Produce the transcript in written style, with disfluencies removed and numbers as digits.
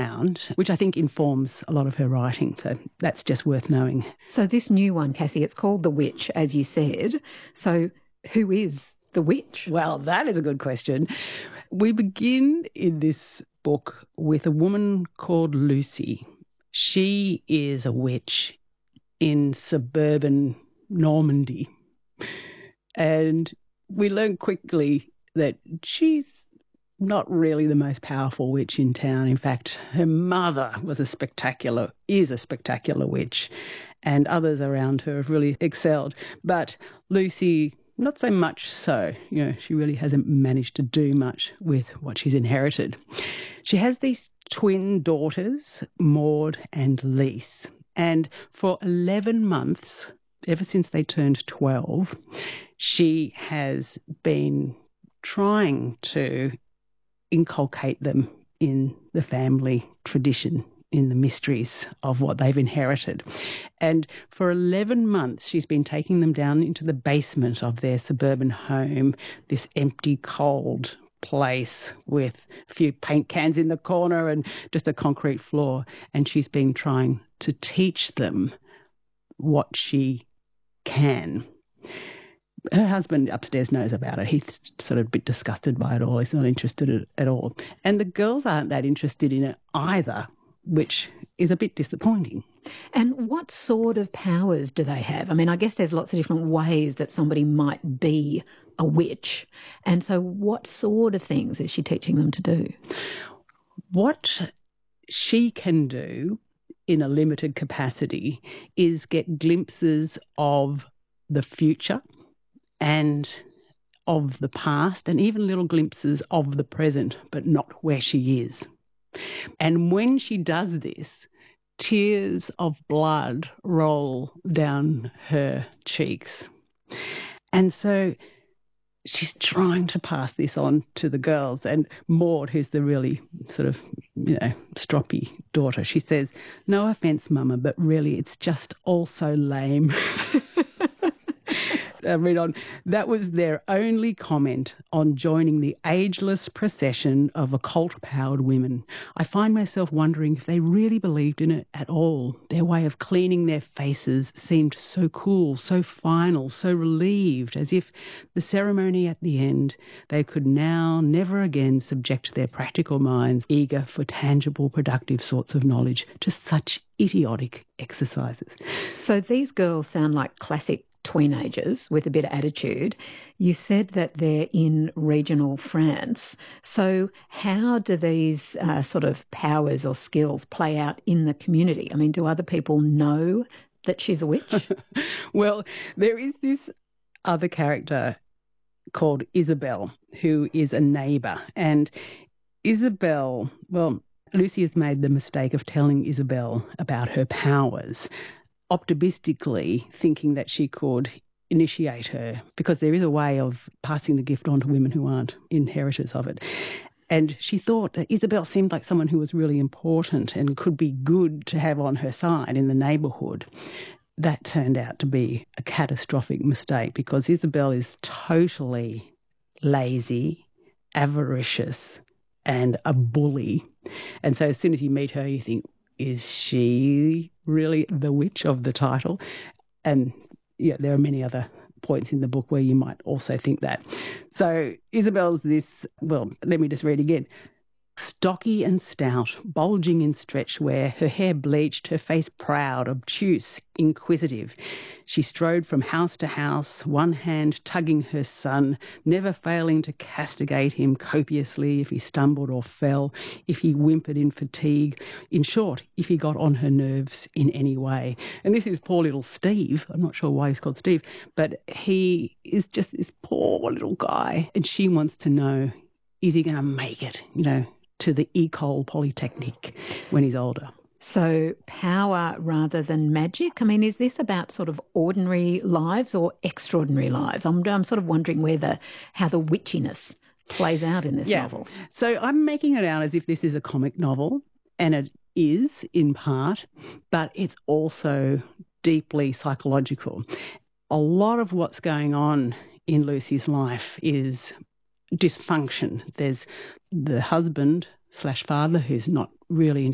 background, which I think informs a lot of her writing. So that's just worth knowing. So this new one, Cassie, it's called The Witch, as you said. So who is the witch? Well, that is a good question. We begin in this book with a woman called Lucy. She is a witch in suburban Normandy. And we learn quickly that she's not really the most powerful witch in town. In fact, her mother is a spectacular witch, and others around her have really excelled. But Lucy, not so much so. She really hasn't managed to do much with what she's inherited. She has these twin daughters, Maud and Lise, and for 11 months, ever since they turned 12, she has been trying to inculcate them in the family tradition, in the mysteries of what they've inherited. And for 11 months, she's been taking them down into the basement of their suburban home, this empty, cold place with a few paint cans in the corner and just a concrete floor. And she's been trying to teach them what she can. Her husband upstairs knows about it. He's sort of a bit disgusted by it all. He's not interested at all. And the girls aren't that interested in it either, which is a bit disappointing. And what sort of powers do they have? I mean, I guess there's lots of different ways that somebody might be a witch. And so what sort of things is she teaching them to do? What she can do in a limited capacity is get glimpses of the future and of the past, and even little glimpses of the present, but not where she is. And when she does this, tears of blood roll down her cheeks. And so she's trying to pass this on to the girls. And Maud, who's the really sort of, stroppy daughter, she says, "No offence, Mama, but really it's just all so lame." Read on. That was their only comment on joining the ageless procession of occult-powered women. I find myself wondering if they really believed in it at all. Their way of cleaning their faces seemed so cool, so final, so relieved, as if the ceremony at the end, they could now never again subject their practical minds, eager for tangible, productive sorts of knowledge, to such idiotic exercises. So these girls sound like classic teenagers with a bit of attitude. You said that they're in regional France. So how do these sort of powers or skills play out in the community? I mean, do other people know that she's a witch? Well, there is this other character called Isabel, who is a neighbour. And Isabel, well, Lucy has made the mistake of telling Isabel about her powers, optimistically thinking that she could initiate her, because there is a way of passing the gift on to women who aren't inheritors of it. And she thought that Isabel seemed like someone who was really important and could be good to have on her side in the neighbourhood. That turned out to be a catastrophic mistake, because Isabel is totally lazy, avaricious, and a bully. And so as soon as you meet her, you think, is she really the witch of the title? And yeah, there are many other points in the book where you might also think that. So Isabel's this, well, let me just read again. Stocky and stout, bulging in stretch wear, her hair bleached, her face proud, obtuse, inquisitive. She strode from house to house, one hand tugging her son, never failing to castigate him copiously if he stumbled or fell, if he whimpered in fatigue. In short, if he got on her nerves in any way. And this is poor little Steve. I'm not sure why he's called Steve, but he is just this poor little guy. And she wants to know, is he going to make it, to the École Polytechnique when he's older? So power rather than magic? I mean, is this about sort of ordinary lives or extraordinary lives? I'm sort of wondering how the witchiness plays out in this novel. So I'm making it out as if this is a comic novel, and it is in part, but it's also deeply psychological. A lot of what's going on in Lucy's life is dysfunction. There's the husband/father who's not really